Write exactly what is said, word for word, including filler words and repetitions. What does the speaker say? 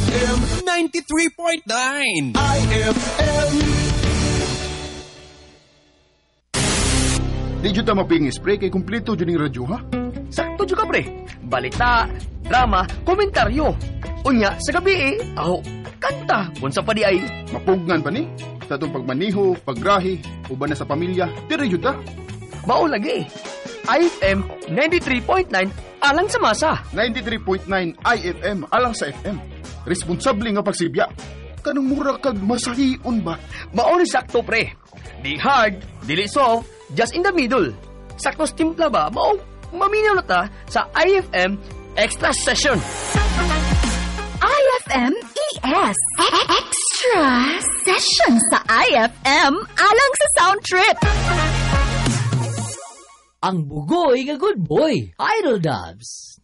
M ninety-three point nine. I F M. Di dyan ta maping spray kay kumpleto dyan yung radyo, ha? Sakto juga pre. Balita, drama, komentaryo. Unya, sa gabi eh, aho, kanta. Unsa pa di ay. Mapugnan pa ni? Sa itong pagmaniho, paggrahi, uban na sa pamilya, dire dyan ta. Mao lagi. I F M ninety-three point nine alang sa masa. ninety-three point nine I F M alang sa F M. Responsable nga pagsibya. Kanong mura kag masahion ba? Mao ni sakto pre. Di hard, dili soft, just in the middle. Sakto timpla ba? Mao maminaw na ta sa I F M Extra Session. I F M E S Extra Session sa I F M alang sa Sound Trip. Ang bugoy nga good boy, Idol Dubs.